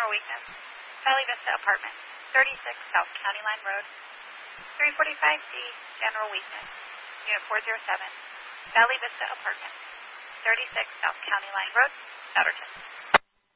General Weakness, Valley Vista Apartments, 36 South County Line Road, 345C General Weakness, Unit 407, Valley Vista Apartments, 36 South County Line Road, Souderton.